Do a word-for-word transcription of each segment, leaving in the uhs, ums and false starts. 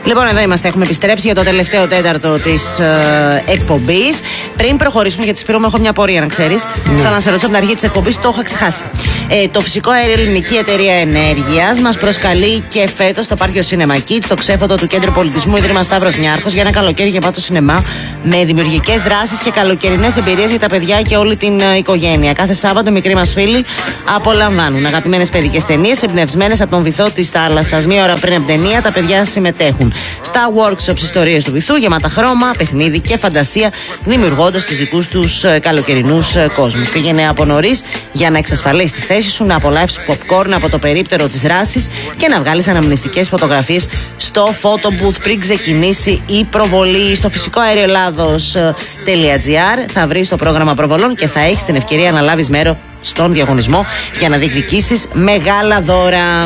Λοιπόν, εδώ είμαστε. Έχουμε επιστρέψει για το τελευταίο τέταρτο της ε, εκπομπής. Πριν προχωρήσουμε, γιατί Σπύρο μου έχω μια πορεία, να ξέρεις. Ναι. Θα να σε ρωτήσω από την αρχή της εκπομπής, το είχα ξεχάσει. Ε, το Φυσικό Αέριο Ελληνική Εταιρεία Ενέργειας μας προσκαλεί και φέτος στο Πάρκιο Σίνεμα Kids, στο ξέφωτο του Κέντρου Πολιτισμού Ίδρυμα Σταύρος Νιάρχος, για ένα καλοκαίρι γεμάτο σινεμά με δημιουργικές δράσεις και καλοκαιρινές εμπειρίες για τα παιδιά και όλη την ε, οικογένεια. Κάθε Σάββατο μικροί μας φίλοι απολαμβάνουν αγαπημένες παιδικές ταινίες εμπνευσμένες από τον βυθό της θάλασσας. Μία ώρα πριν από την ταινία, τα παιδιά συμμετέχουν στα workshops ιστορίες του βυθού, γεμάτα χρώμα, παιχνίδι και φαντασία, δημιουργώντας τους δικούς τους ε, καλοκαιρινούς ε, κόσμους. Πήγαινε από νωρίς για να εξασφαλίσεις τη θέση σου, να απολαύσεις popcorn από το περίπτερο της δράσης και να βγάλεις αναμνηστικές φωτογραφίες στο photo booth πριν ξεκινήσει η προβολή. Στο φυσικό αέριο Ελλάδος.gr θα βρεις το πρόγραμμα προβολών και θα έχεις την ευκαιρία να λάβεις μέρος στον διαγωνισμό για να διεκδικήσεις μεγάλα δώρα.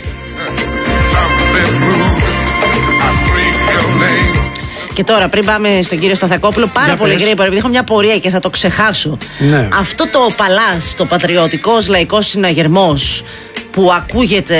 Και τώρα, πριν πάμε στον κύριο Σταθακόπουλο, πάρα για πολύ γρήγορα, επειδή έχω μια πορεία και θα το ξεχάσω. Ναι. Αυτό το παλάς, το πατριωτικός λαϊκός συναγερμός που ακούγεται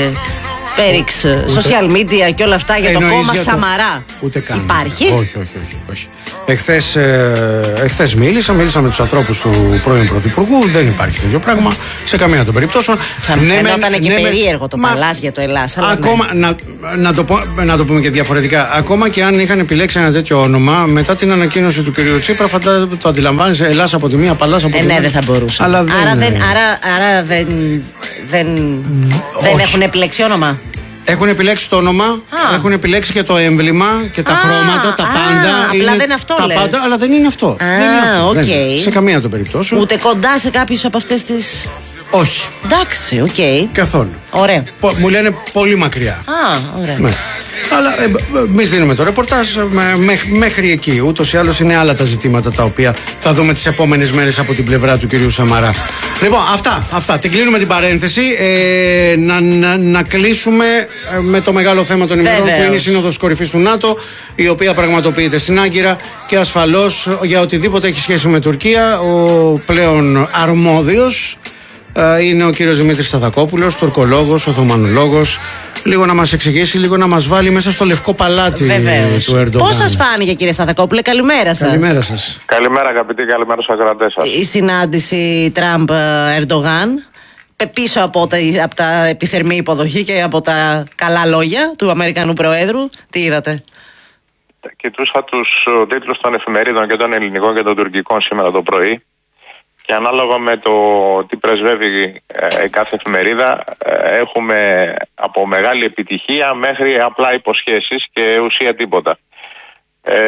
πέριξ, ούτε, social media και όλα αυτά για το κόμμα για το... Σαμαρά. Ούτε καν. Υπάρχει. Όχι, όχι, όχι. όχι. Εχθές, ε, εχθές μίλησα, μίλησα με τους ανθρώπους του πρώην Πρωθυπουργού. Δεν υπάρχει τέτοιο πράγμα σε καμία των περιπτώσεων. Θα μου φαινόταν ναι, και ναι, περίεργο το μα, παλάς για το Ελλάς. Ακόμα, ναι. να, να, το πω, να το πούμε και διαφορετικά. Ακόμα και αν είχαν επιλέξει ένα τέτοιο όνομα, μετά την ανακοίνωση του κ. Τσίπρα, φαντάζομαι το αντιλαμβάνεσαι, Ελλάς από τη μία, Παλάς από τη ε, μία. Ναι, δεν θα μπορούσε. Αλλά δεν, άρα δεν, άρα, άρα δεν, δεν, δεν έχουν επιλέξει όνομα. Έχουν επιλέξει το όνομα, α. έχουν επιλέξει και το έμβλημα και τα α, χρώματα, τα α, πάντα. Απλά είναι δεν είναι αυτό, τα λες. Πάντα, αλλά δεν είναι αυτό. Α, δεν είναι αυτό. Okay. Δεν είναι. Σε καμία των περιπτώσεων. Ούτε κοντά σε κάποιους από αυτές τις. Όχι. Εντάξει, οκ. Okay. Καθόλου. Ωραία. Μου λένε πολύ μακριά. Α, ωραία. Ναι. Αλλά εμεί ε, δίνουμε το ρεπορτάζ με, με, μέχρι εκεί. Ούτως ή άλλως είναι άλλα τα ζητήματα τα οποία θα δούμε τις επόμενες μέρες από την πλευρά του κυρίου Σαμαρά. Λοιπόν, αυτά. αυτά. Την κλείνουμε την παρένθεση. Ε, να, να, να κλείσουμε με το μεγάλο θέμα των ημερών που είναι η Σύνοδος Κορυφής του ΝΑΤΟ, η οποία πραγματοποιείται στην Άγκυρα και ασφαλώς για οτιδήποτε έχει σχέση με Τουρκία, ο πλέον αρμόδιος είναι ο κύριος Δημήτρης Σταθακόπουλος, τουρκολόγος, οθωμανολόγος. Λίγο να μας εξηγήσει, λίγο να μας βάλει μέσα στο λευκό παλάτι Βεβαίως. του Ερντογάν. Πώς σας φάνηκε, κύριε Σταθακόπουλε, καλημέρα σας. Καλημέρα σας. Καλημέρα, αγαπητοί, καλημέρα στους ακροατές σας. Η συνάντηση Τραμπ-Ερντογάν, πίσω από τα, από τα επιθερμή υποδοχή και από τα καλά λόγια του Αμερικανού Προέδρου, τι είδατε? Κοιτούσα τους τίτλους των εφημερίδων και των ελληνικών και των τουρκικών σήμερα το πρωί. Και ανάλογα με το τι πρεσβεύει ε, κάθε εφημερίδα, ε, έχουμε από μεγάλη επιτυχία μέχρι απλά υποσχέσεις και ουσία τίποτα. Ε,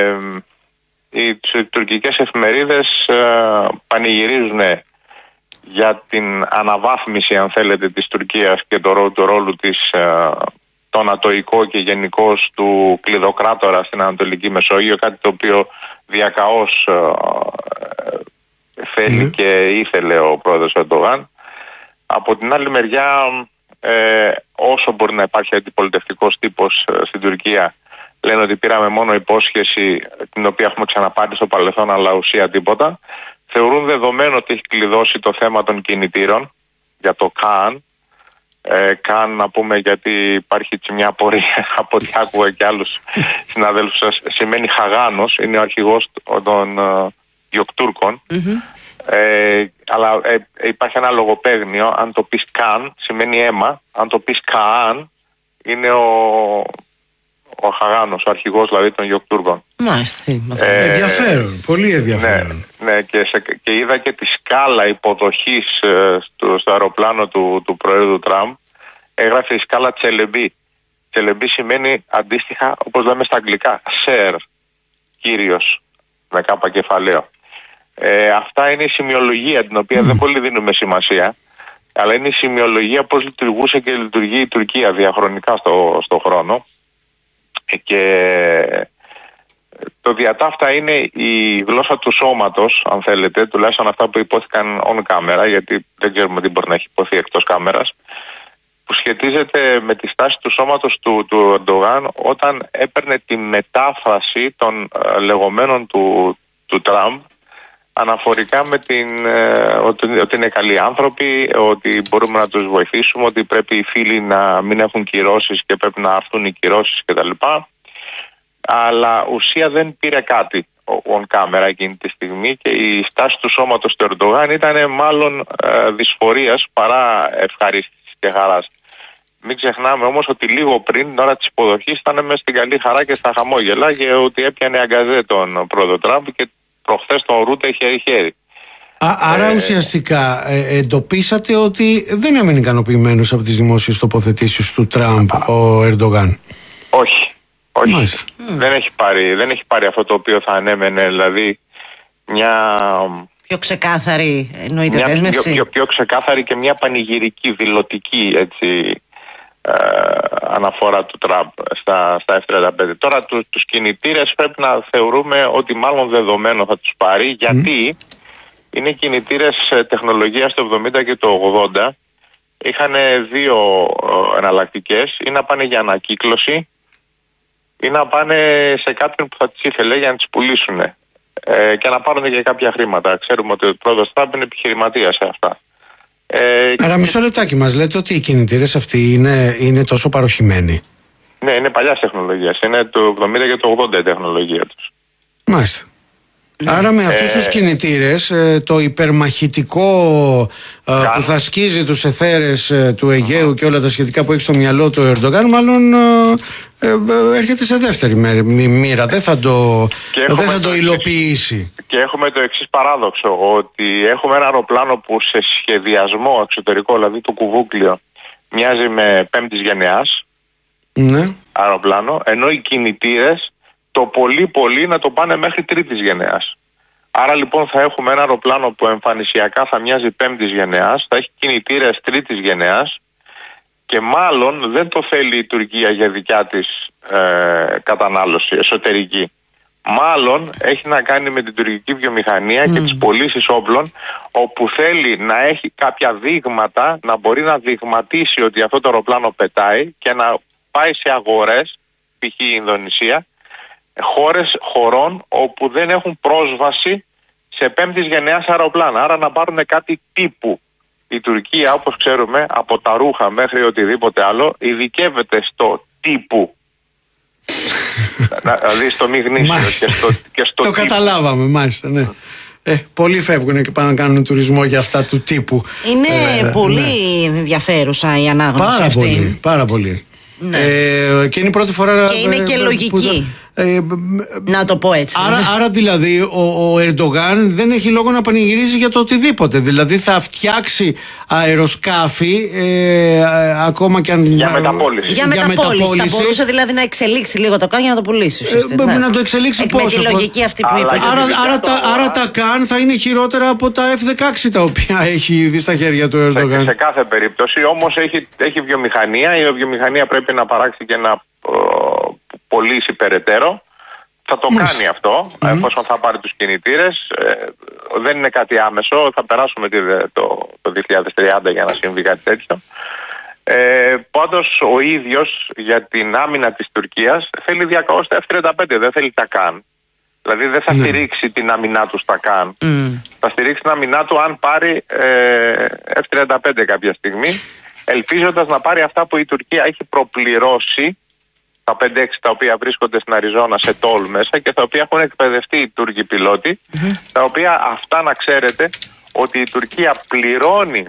οι τουρκικές εφημερίδες ε, πανηγυρίζουν για την αναβάθμιση, αν θέλετε, της Τουρκίας και το, το ρόλου της, ε, το νατοϊκό και γενικώς του κλειδοκράτορα στην Ανατολική Μεσόγειο, κάτι το οποίο διακαώς ε, θέλει mm. και ήθελε ο πρόεδρος Ερντογάν. Από την άλλη μεριά, ε, όσο μπορεί να υπάρχει αντιπολιτευτικός τύπος ε, στην Τουρκία, λένε ότι πήραμε μόνο υπόσχεση την οποία έχουμε ξαναπάρει στο παρελθόν, αλλά ουσία τίποτα. Θεωρούν δεδομένο ότι έχει κλειδώσει το θέμα των κινητήρων για το ΚΑΝ. Ε, ΚΑΝ, να πούμε, γιατί υπάρχει έτσι μια απορία από ό,τι άκουγα και άλλους συναδέλφους σας, σημαίνει Χαγάνος, είναι ο αρχηγός των ε, Γιοκτούρκων. Mm-hmm. Ε, αλλά ε, υπάρχει ένα λογοπαίγνιο. Αν το πεις Καν σημαίνει αίμα. Αν το πεις Καάν είναι ο, ο Χαγάνος, ο αρχηγός δηλαδή των Γιοκτούρκων. Μάλιστα. Ε, ενδιαφέρον, πολύ ενδιαφέρον. Ναι, ναι, και, σε, και είδα και τη σκάλα υποδοχής ε, στο, στο αεροπλάνο του, του Προέδρου Τραμπ. Έγραφε η σκάλα Τσελεμπί. Τσελεμπί σημαίνει αντίστοιχα, όπως λέμε στα αγγλικά, Sir, κύριος, με κάπα κεφαλαίο. Ε, αυτά είναι η σημειολογία, την οποία mm. δεν πολύ δίνουμε σημασία, αλλά είναι η σημειολογία πώς λειτουργούσε και λειτουργεί η Τουρκία διαχρονικά στο, στο χρόνο. Ε, και το διατάφτα είναι η γλώσσα του σώματος, αν θέλετε, τουλάχιστον αυτά που υπόθηκαν on camera, γιατί δεν ξέρουμε τι μπορεί να έχει υποθεί εκτός κάμερας, που σχετίζεται με τη στάση του σώματος του, του Ερντογάν όταν έπαιρνε τη μετάφραση των ε, λεγόμενων του, του Τραμπ αναφορικά με την, ε, ότι, ότι είναι καλοί άνθρωποι, ότι μπορούμε να τους βοηθήσουμε, ότι πρέπει οι φίλοι να μην έχουν κυρώσεις και πρέπει να έρθουν οι κυρώσεις κτλ. Αλλά ουσία δεν πήρε κάτι on camera εκείνη τη στιγμή και η στάση του σώματος του Ερντογάν ήταν μάλλον ε, δυσφορίας παρά ευχαρίστησης και χαράς. Μην ξεχνάμε όμως ότι λίγο πριν, την ώρα της υποδοχής, ήταν μέσα στην καλή χαρά και στα χαμόγελα και ότι έπιανε αγκαζέ τον πρόεδρο Τραμπ και προχθές τον ρούτε χέρι-χέρι. Α, άρα ε, ουσιαστικά ε, εντοπίσατε ότι δεν έμεινε ικανοποιημένος από τις δημόσιες τοποθετήσεις του Τραμπ ο Ερντογάν. Όχι. Όχι. Δεν έχει πάρει, δεν έχει πάρει αυτό το οποίο θα ανέμενε, δηλαδή μια... Πιο ξεκάθαρη εννοείται μια, δέσμευση. Πιο, πιο, πιο ξεκάθαρη και μια πανηγυρική, δηλωτική έτσι, ε, αναφορά του Τραμπ στα, στα εφ τριάντα πέντε. Τώρα του, τους κινητήρες πρέπει να θεωρούμε ότι μάλλον δεδομένο θα τους πάρει, γιατί mm. είναι κινητήρες τεχνολογίας του εβδομήντα και του ογδόντα. Είχαν δύο εναλλακτικές, ή να πάνε για ανακύκλωση ή να πάνε σε κάποιον που θα τις ήθελε για να τις πουλήσουν ε, και να πάρουν και κάποια χρήματα. Ξέρουμε ότι ο πρόεδρος Τραμπ είναι επιχειρηματίας σε αυτά. Ε, Άρα και... μισό λεπτάκι, μας λέτε ότι οι κινητήρες αυτοί είναι, είναι τόσο παροχημένοι. Ναι, είναι παλιάς τεχνολογίας. Είναι του εβδομήντα και του ογδόντα η τεχνολογία τους. Μάλιστα. Άρα με αυτούς ε, τους κινητήρες το υπερμαχητικό ε, που θα σκίζει τους εθέρες ε, του Αιγαίου uh-huh. και όλα τα σχετικά που έχει στο μυαλό του Ερντογάν μάλλον ε, ε, έρχεται σε δεύτερη μοίρα, δεν θα το, δεν θα το υλοποιήσει. Και έχουμε το εξής παράδοξο, ότι έχουμε ένα αεροπλάνο που σε σχεδιασμό εξωτερικό, δηλαδή το κουβούκλιο, μοιάζει με πέμπτης γενεάς ναι. αεροπλάνο, ενώ οι κινητήρες το πολύ πολύ να το πάνε μέχρι τρίτης γενεάς. Άρα λοιπόν θα έχουμε ένα αεροπλάνο που εμφανισιακά θα μοιάζει πέμπτης γενεάς, θα έχει κινητήρες τρίτης γενεάς και μάλλον δεν το θέλει η Τουρκία για δικιά της ε, κατανάλωση εσωτερική. Μάλλον έχει να κάνει με την τουρκική βιομηχανία mm. και τις πωλήσεις όπλων, όπου θέλει να έχει κάποια δείγματα, να μπορεί να δειγματίσει ότι αυτό το αεροπλάνο πετάει και να πάει σε αγορές, π.χ. η Ινδονησία, χώρες χωρών όπου δεν έχουν πρόσβαση σε πέμπτης γενεάς αεροπλάνα. Άρα να πάρουν κάτι τύπου. Η Τουρκία, όπως ξέρουμε, από τα ρούχα μέχρι οτιδήποτε άλλο, ειδικεύεται στο τύπου. Δηλαδή στο μη γνήσιο και στο, και στο το τύπου. Καταλάβαμε, μάλιστα, ναι. Ε, πολλοί φεύγουν και πάνε να κάνουν τουρισμό για αυτά του τύπου. Είναι ε, πολύ ναι. ενδιαφέρουσα η ανάγνωση πάρα αυτή. Πολύ, πάρα πολύ. Ναι. Ε, και είναι η πρώτη φορά. Και είναι και ε, λογική. Ε, να το πω έτσι. Άρα, άρα δηλαδή ο, ο Ερντογάν δεν έχει λόγο να πανηγυρίζει για το οτιδήποτε. Δηλαδή θα φτιάξει αεροσκάφη ε, ακόμα και αν. Για μεταπόληση. Για, για μεταπόληση. Θα μπορούσε δηλαδή να εξελίξει λίγο το καν για να το πουλήσει. Ε, ναι. Να το εξελίξει Εκ, πόσο. Με τη λογική αυτή που είπε. Άρα, άρα, τα, άρα τα καν θα είναι χειρότερα από τα εφ δεκαέξι τα οποία έχει ήδη στα χέρια του Ερντογάν. Σε, σε κάθε περίπτωση όμως έχει, έχει βιομηχανία. Η βιομηχανία πρέπει να παράξει και να πωλήσει περαιτέρω. Θα το Μάλιστα. κάνει αυτό, mm-hmm. εφόσον θα πάρει τους κινητήρες. Ε, δεν είναι κάτι άμεσο, θα περάσουμε το, το δύο χιλιάδες τριάντα για να συμβεί κάτι τέτοιο. Ε, πάντως ο ίδιος για την άμυνα της Τουρκίας θέλει διακαώς τα εφ τριάντα πέντε, δεν θέλει τα καν. Δηλαδή δεν θα mm. στηρίξει την άμυνά του στα καν. Mm. Θα στηρίξει την άμυνά του αν πάρει ε, εφ τριάντα πέντε κάποια στιγμή, ελπίζοντας να πάρει αυτά που η Τουρκία έχει προπληρώσει, τα πέντε έξι τα οποία βρίσκονται στην Αριζόνα σε τόλ μέσα και τα οποία έχουν εκπαιδευτεί οι Τούρκοι πιλότοι, mm-hmm. τα οποία αυτά να ξέρετε ότι η Τουρκία πληρώνει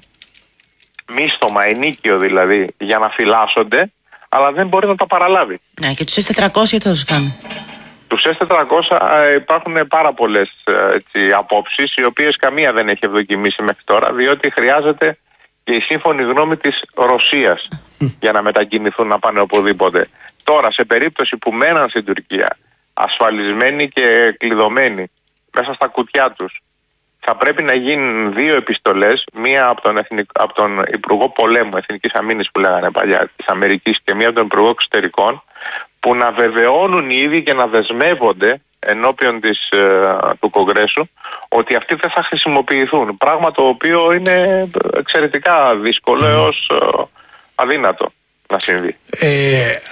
μίσθωμα, ενίκιο δηλαδή, για να φυλάσσονται, αλλά δεν μπορεί να τα παραλάβει. Ναι, και τους ες τετρακόσια τι θα τους κάνει. Τους ες τετρακόσια ε, υπάρχουν πάρα πολλές ε, απόψεις, οι οποίες καμία δεν έχει ευδοκιμήσει μέχρι τώρα, διότι χρειάζεται και η σύμφωνη γνώμη της Ρωσίας για να μετακινηθούν να πάνε οπουδήποτε. Τώρα, σε περίπτωση που μέναν στην Τουρκία, ασφαλισμένοι και κλειδωμένοι μέσα στα κουτιά τους, θα πρέπει να γίνουν δύο επιστολές, μία από τον, Εθνικ... από τον Υπουργό Πολέμου Εθνικής Αμήνης που λέγανε παλιά της Αμερικής και μία από τον Υπουργό Εξωτερικών, που να βεβαιώνουν οι ίδιοι και να δεσμεύονται ενώπιον της, ε, του Κογκρέσου ότι αυτοί δεν θα χρησιμοποιηθούν. Πράγμα το οποίο είναι εξαιρετικά δύσκολο έως ε, αδύνατο να συμβεί. Ε,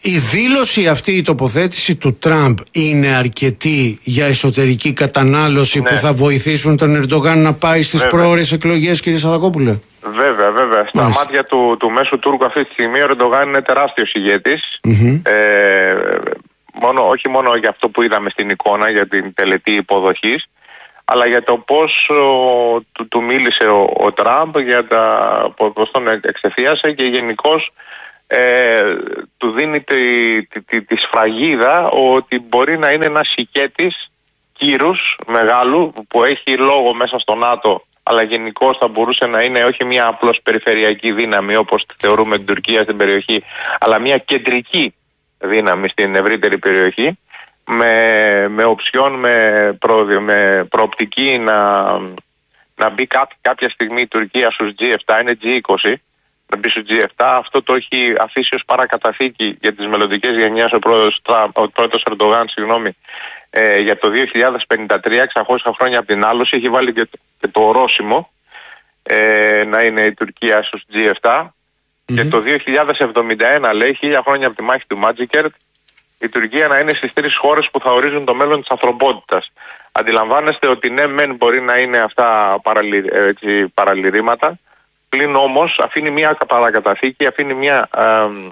Η δήλωση αυτή, η τοποθέτηση του Τραμπ είναι αρκετή για εσωτερική κατανάλωση, ναι, που θα βοηθήσουν τον Ερντογάν να πάει στις πρόορες εκλογές, κύριε Σαδακόπουλε? Βέβαια, βέβαια. Στα Μάλιστα. μάτια του, του μέσου Τούρκου αυτή τη στιγμή ο Ερντογάν είναι τεράστιος ηγέτης. Mm-hmm. Ε, μόνο, όχι μόνο για αυτό που είδαμε στην εικόνα, για την τελετή υποδοχής, αλλά για το πώς ο, του, του μίλησε ο, ο Τραμπ, για τα, πώς τον εξεφίασε και γενικώς ε, του δίνει τη, τη, τη, τη σφραγίδα ότι μπορεί να είναι ένας ηγέτης κύρους μεγάλου που έχει λόγο μέσα στο ΝΑΤΟ, αλλά γενικώς θα μπορούσε να είναι όχι μια απλώς περιφερειακή δύναμη όπως θεωρούμε την Τουρκία στην περιοχή, αλλά μια κεντρική δύναμη στην ευρύτερη περιοχή, με, με οψιόν, με, προ, με προοπτική να, να μπει κάποια, κάποια στιγμή η Τουρκία στους τζι επτά, είναι τζι είκοσι, να μπει στους τζι επτά. Αυτό το έχει αφήσει ως παρακαταθήκη για τις μελλοντικές γενιές ο πρόεδρος, ο πρόεδρος Ερντογάν, συγγνώμη, ε, για το δύο χιλιάδες πενήντα τρία, εξακόσια χρόνια από την άλωση. Έχει βάλει και, και το ορόσημο ε, να είναι η Τουρκία στους τζι επτά. Mm-hmm. Και το δύο χιλιάδες εβδομήντα ένα, λέει, χίλια χρόνια από τη μάχη του Μάτζικερτ, η Τουρκία να είναι στις τρεις χώρες που θα ορίζουν το μέλλον της ανθρωπότητας. Αντιλαμβάνεστε ότι ναι, μεν μπορεί να είναι αυτά παραλυ, έτσι, παραλυρήματα, πλην όμως αφήνει μια παρακαταθήκη, αφήνει μια ε,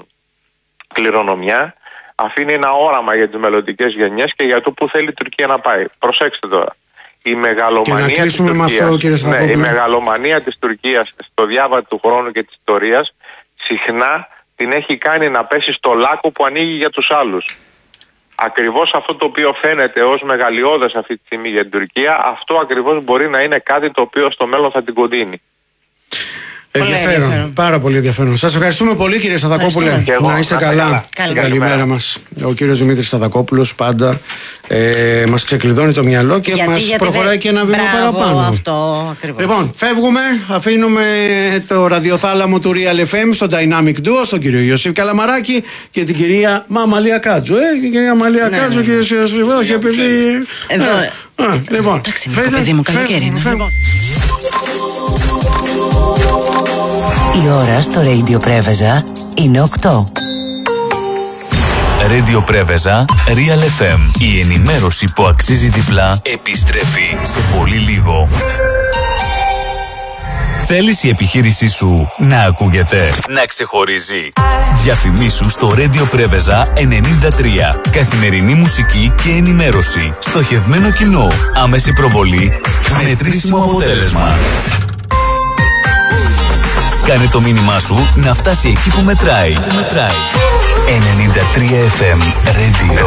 κληρονομιά, αφήνει ένα όραμα για τις μελλοντικές γενιές και για το που θέλει η Τουρκία να πάει. Προσέξτε τώρα. Η μεγαλομανία, της Τουρκίας, αυτό, ναι, η μεγαλομανία της Τουρκίας στο διάβα του χρόνου και της ιστορίας συχνά την έχει κάνει να πέσει στο λάκκο που ανοίγει για τους άλλους. Ακριβώς αυτό το οποίο φαίνεται ως μεγαλειώδες αυτή τη στιγμή για την Τουρκία, αυτό ακριβώς μπορεί να είναι κάτι το οποίο στο μέλλον θα την κοντίνει. Ενδιαφέρον, ενδιαφέρον. Πάρα πολύ ενδιαφέρον. Σας ευχαριστούμε πολύ, κύριε Σαδακόπουλε. Να είστε καλά. καλά. καλά. Καλημέρα μας. Ο κύριος Δημήτρης Σαδακόπουλος πάντα ε, μας ξεκλειδώνει το μυαλό και γιατί, μας γιατί προχωράει δε... και ένα βήμα Μπράβο, παραπάνω. Αυτό ακριβώς. Λοιπόν, φεύγουμε. Αφήνουμε το ραδιοθάλαμο του Real εφ εμ στο Dynamic Duo, στον κύριο Ιωσήφ Καλαμαράκη και την κυρία Μαμαλία Κάτζο. Ε, η κυρία Μαλία ναι, Κάτζο, ναι, ναι. κύριε Ιωσήφ. Όχι, επειδή. Εδώ. Ε, λοιπόν, εντάξει, παιδί μου, καλοκαίρι είναι. Η ώρα στο Radio Πρέβεζα είναι οκτώ. Radio Πρέβεζα, Real εφ εμ. Η ενημέρωση που αξίζει διπλά επιστρέφει σε πολύ λίγο. Θέλεις η επιχείρησή σου να ακούγεται, να ξεχωρίζει? Διαφημίσου στο Radio Πρέβεζα ενενήντα τρία. Καθημερινή μουσική και ενημέρωση. Στοχευμένο κοινό. Άμεση προβολή. Μετρήσιμο αποτέλεσμα. Κάνε το μήνυμά σου να φτάσει εκεί που μετράει. Που μετράει. ενενήντα τρία εφ εμ Radio.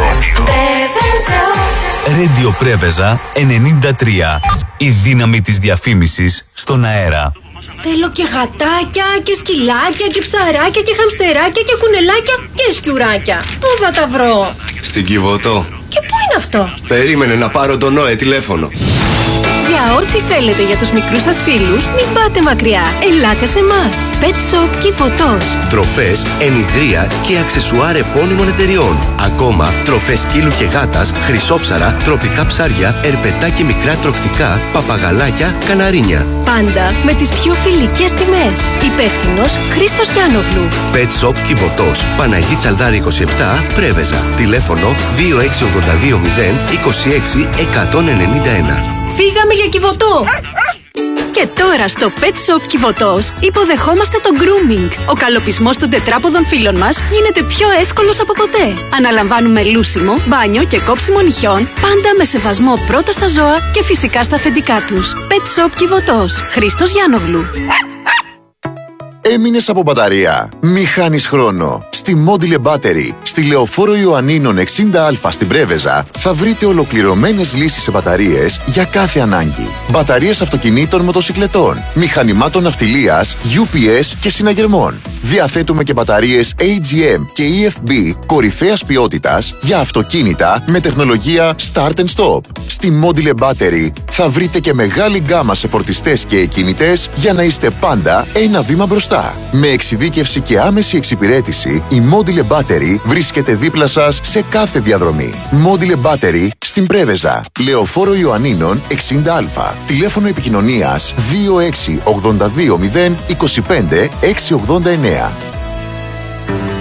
Radio Πρέβεζα ενενήντα τρία. Η δύναμη της διαφήμισης στον αέρα. Θέλω και γατάκια και σκυλάκια και ψαράκια και χαμστεράκια και κουνελάκια και σκιουράκια. Πού θα τα βρω? Στην Κιβωτό. Και πού είναι αυτό? Περίμενε να πάρω τον ΝΟΕ τηλέφωνο. Για ό,τι θέλετε για τους μικρούς σας φίλους, μην πάτε μακριά. Ελάτε σε εμάς. Pet Shop Κιβωτός. Τροφές, ενιδρία και αξεσουάρ επώνυμων εταιριών. Ακόμα, τροφές σκύλου και γάτας, χρυσόψαρα, τροπικά ψάρια, ερπετά και μικρά τροχτικά, παπαγαλάκια, καναρίνια. Πάντα με τις πιο φιλικές τιμές. Υπεύθυνος Χρήστος Γιάννογλου. Pet Shop Κιβωτός. Παναγί Τσαλδάρη είκοσι επτά, Πρέβεζα. Τηλέφωνο δύο έξι ογδόντα δύο μηδέν είκοσι έξι εκατόν ενενήντα ένα. Φύγαμε για Κιβωτό! Και τώρα στο Pet Shop Κιβωτός υποδεχόμαστε το grooming. Ο καλοπισμός των τετράποδων φίλων μας γίνεται πιο εύκολος από ποτέ. Αναλαμβάνουμε λούσιμο, μπάνιο και κόψιμο νυχιών, πάντα με σεβασμό πρώτα στα ζώα και φυσικά στα αφεντικά τους. Pet Shop Κιβωτός. Χρήστος Γιάννογλου. Έμεινες από μπαταρία? Μη χάνεις χρόνο. Στη Module Battery, στη Λεωφόρο Ιωαννίνων εξήντα α στην Πρέβεζα, θα βρείτε ολοκληρωμένες λύσεις σε μπαταρίες για κάθε ανάγκη. Μπαταρίες αυτοκινήτων, μοτοσικλετών, μηχανημάτων ναυτιλίας, γιου πι ες και συναγερμών. Διαθέτουμε και μπαταρίες έι τζι εμ και ι εφ μπι κορυφαίας ποιότητας για αυτοκίνητα με τεχνολογία Start and Stop. Στη Module Battery θα βρείτε και μεγάλη γκάμα σε φορτιστές και εκκίνητες για να είστε πάντα ένα βήμα μπροστά. Με εξειδίκευση και άμεση εξυπηρέτηση, η Module Battery βρίσκεται δίπλα σας σε κάθε διαδρομή. Module Battery στην Πρέβεζα, Λεωφόρο Ιωαννίνων εξήντα α. Τηλέφωνο επικοινωνίας δύο έξι ογδόντα δύο μηδέν είκοσι πέντε εξακόσια ογδόντα εννέα.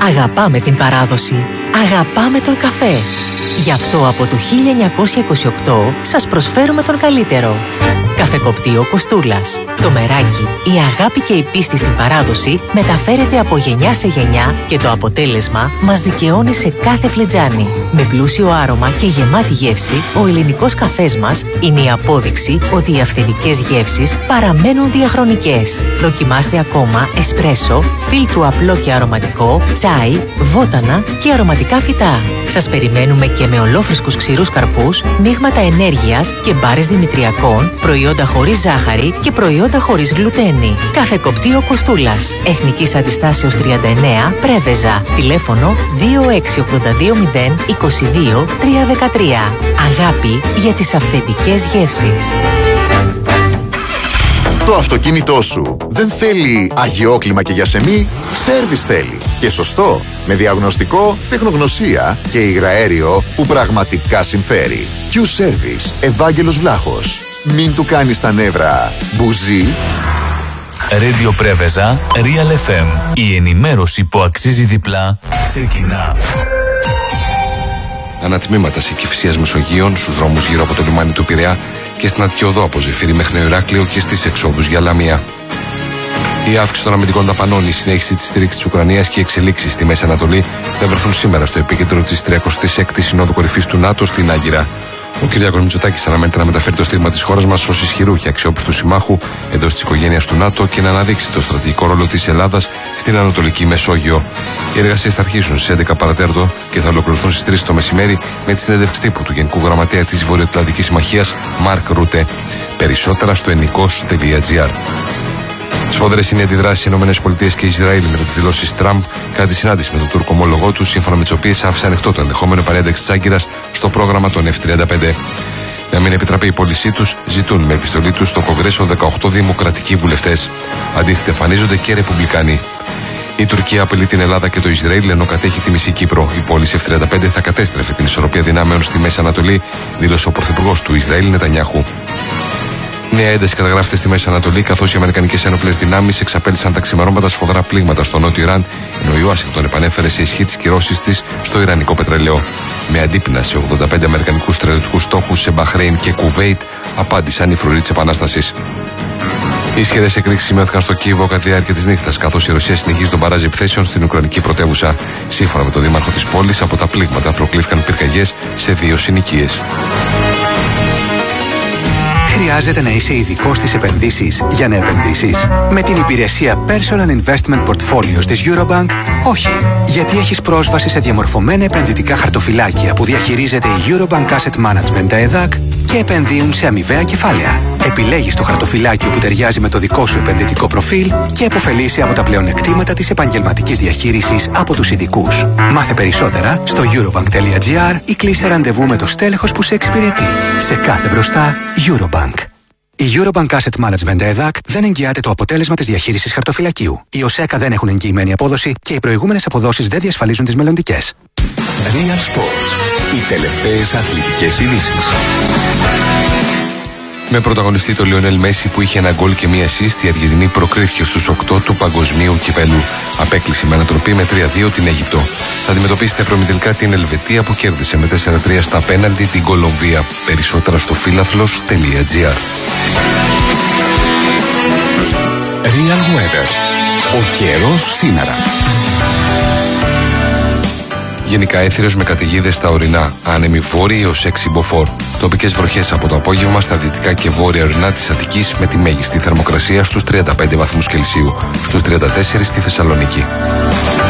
Αγαπάμε την παράδοση. Αγαπάμε τον καφέ. Γι' αυτό από το χίλια εννιακόσια είκοσι οκτώ σας προσφέρουμε τον καλύτερο. Καφεκοπτείο Κοστούλας. Το μεράκι, η αγάπη και η πίστη στην παράδοση μεταφέρεται από γενιά σε γενιά και το αποτέλεσμα μας δικαιώνει σε κάθε φλιτζάνι. Με πλούσιο άρωμα και γεμάτη γεύση, ο ελληνικός καφές μας είναι η απόδειξη ότι οι αυθεντικές γεύσεις παραμένουν διαχρονικές. Δοκιμάστε ακόμα εσπρέσο, φίλτρου απλό και αρωματικό, τσάι, βότανα και αρωματικά φυτά. Σας περιμένουμε και με ολόφρεσκους ξηρούς καρπούς, μείγματα ενέργειας και μπάρες δημητριακών, προϊόντα χωρίς ζάχαρη και προϊόντα χωρίς γλουτένη. Καφεκοπτείο Κοστούλας. Εθνικής Αντιστάσεως τριάντα εννέα, Πρέβεζα. Τηλέφωνο δύο έξι οκτώ δύο μηδέν είκοσι δύο τριακόσια δεκατρία. Αγάπη για τις αυθεντικές γεύσεις. Το αυτοκίνητό σου δεν θέλει αγιόκλιμα και γιασεμί, σέρβις θέλει. Και σωστό, με διαγνωστικό, τεχνογνωσία και υγραέριο που πραγματικά συμφέρει. Q-Service, Ευάγγελος Βλάχος. Μην του κάνεις τα νεύρα μπουζί. Radio Πρέβεζα, Real εφ εμ. Η ενημέρωση που αξίζει διπλά ξεκινά. Ανατμήματα σε Κηφισίας Μεσογείων, στους δρόμους γύρω από το λιμάνι του Πειραιά και στην Αττική Οδό από Ζεφύρι μέχρι Νεοηράκλειο και στις εξόδους για Λαμία. Η αύξηση των αμυντικών δαπανών, η συνέχιση της στήριξης της Ουκρανίας και οι εξελίξεις στη Μέση Ανατολή θα βρεθούν σήμερα στο επίκεντρο της τριακοστής έκτης Συνόδου Κορυφής του ΝΑΤΟ στην Άγκυρα. Ο Κυριάκος Μητσοτάκης αναμένεται να μεταφέρει το στίγμα της χώρας μας ως ισχυρού και αξιόπιστου συμμάχου εντός της οικογένειας του ΝΑΤΟ και να αναδείξει το στρατηγικό ρόλο της Ελλάδας στην Ανατολική Μεσόγειο. Οι εργασίες θα αρχίσουν στις έντεκα παρατέταρτο και θα ολοκληρωθούν στις τρεις το μεσημέρι με τη συνέντευξη τύπου του Γενικού Γραμματέα της Βορειοατλαντικής Συμμαχίας Μαρκ Ρούτε. Περισσότερα στο ενικός τελεία τζι άρ. Σφοδρές είναι οι αντιδράσεις στις ΗΠΑ και Ισραήλ μετά τις δηλώσεις Τραμπ κατά τη συνάντηση με τον Τούρκο ομόλογό του, σύμφωνα με τις οποίες άφησε ανοιχτό το ενδεχόμενο παρένταξη της Άγκυρας στο πρόγραμμα των εφ τριάντα πέντε. Να μην επιτραπεί η πώλησή τους, ζητούν με επιστολή τους στο Κογκρέσο δεκαοκτώ δημοκρατικοί βουλευτές. Αντίθετα, εμφανίζονται και ρεπουμπλικάνοι. Η Τουρκία απειλεί την Ελλάδα και το Ισραήλ ενώ κατέχει τη μισή Κύπρο. Η πώληση εφ τριάντα πέντε θα κατέστρεφε την ισορροπία δυνάμεων στη Μέση Ανατολή, δήλωσε ο πρωθυπουργός του Ισραήλ Νετανιάχου. Νέα ένταση καταγράφεται στη Μέση Ανατολή, καθώς οι αμερικανικές ένοπλες δυνάμεις εξαπέλυσαν τα ξημερώματα σφοδρά πλήγματα στο νότιο Ιράν, ενώ η Ουάσιγκτον επανέφερε σε ισχύ τις κυρώσεις της στο Ιρανικό πετρέλαιο. Με αντίπεινα σε ογδόντα πέντε αμερικανικούς στρατιωτικούς στόχους σε Μπαχρέιν και Κουβέιτ, απάντησαν οι φρουροί της Επανάστασης. Οι ισχυρές εκρήξεις σημειώθηκαν στο Κίεβο κατά τη διάρκεια της νύχτας, καθώς η Ρωσία συνεχίζει τον μπαράζ επιθέσεων στην Ουκρανική πρωτεύουσα. Σύμφωνα με τον δήμαρχο της πόλης, από τα πλήγματα προκλήθηκαν πυρκαγιές σε δύο συνοικίες. Χρειάζεται να είσαι ειδικός στις επενδύσεις για να επενδύσεις? Με την υπηρεσία Personal Investment Portfolios της Eurobank, όχι. Γιατί έχεις πρόσβαση σε διαμορφωμένα επενδυτικά χαρτοφυλάκια που διαχειρίζεται η Eurobank Asset Management, τα ΕΔΑΚ, και επενδύουν σε αμοιβαία κεφάλαια. Επιλέγεις το χαρτοφυλάκιο που ταιριάζει με το δικό σου επενδυτικό προφίλ και επωφελείσαι από τα πλεονεκτήματα της επαγγελματικής διαχείρισης από τους ειδικούς. Μάθε περισσότερα στο eurobank τελεία τζι άρ ή κλείσε ραντεβού με το στέλεχος που σε εξυπηρετεί. Σε κάθε μπροστά, Eurobank. Η Eurobank Asset Management ΕΔΑΚ δεν εγγυάται το αποτέλεσμα της διαχείρισης χαρτοφυλακίου. Οι ΟΣΕΚΑ δεν έχουν εγγυημένη απόδοση και οι προηγούμενες αποδόσεις δεν διασφαλίζουν τις μελλοντικές. Real Sports. Οι τελευταίες αθλητικές ειδήσεις. Με πρωταγωνιστή το Λιονέλ Μέση που είχε ένα γκολ και μία assist, η Αργεντινή προκρίθηκε στους οκτώ του Παγκοσμίου Κυπέλου. Απέκλεισε με ανατροπή με τρία δύο την Αίγυπτο. Θα αντιμετωπίσει τα προμετελικά την Ελβετία που κέρδισε με τέσσερα τρία στα πέναλτι την Κολομβία. Περισσότερα στο φίλαθλος τελεία τζι άρ. Real Weather. Ο καιρός σήμερα. Γενικά έθριος με καταιγίδες στα ορεινά, άνεμοι βόρειοι έως έξι μποφόρ. Τοπικές βροχές από το απόγευμα στα δυτικά και βόρεια ορεινά της Αττικής με τη μέγιστη θερμοκρασία στους τριάντα πέντε βαθμούς Κελσίου, στους τριάντα τέσσερα στη Θεσσαλονίκη.